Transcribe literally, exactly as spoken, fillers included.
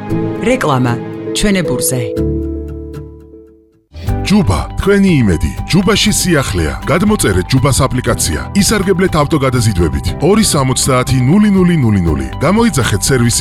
რეკლამა ჩვენებურზე. ჯუბა, თქვენი იმედი. ჯუბაში სიახლეა. გადმოწერეთ ჯუბას აპლიკაცია. ისარგებლეთ ავტოგადაზიდვებით. ორი სამოცდაათი ნული ნული ნული ნული. გამოიძახეთ სერვისი